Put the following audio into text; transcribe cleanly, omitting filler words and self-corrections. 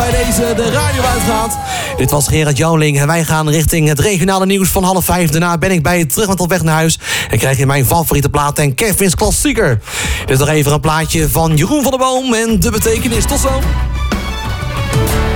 bij deze de radio uitgaat. Dit was Gerard Joling en wij gaan richting het regionale nieuws van 4:30. Daarna ben ik bij je terug met op weg naar huis. En krijg je mijn favoriete plaat en Kevin's klassieker. Dit is nog even een plaatje van Jeroen van der Boom en De Betekenis. Tot zo.